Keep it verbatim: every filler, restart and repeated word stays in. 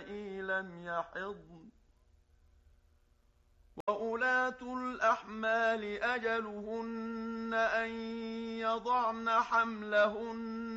اللائي لم يحضن وأولاة الأحمال أجلهن أن يضعن حملهن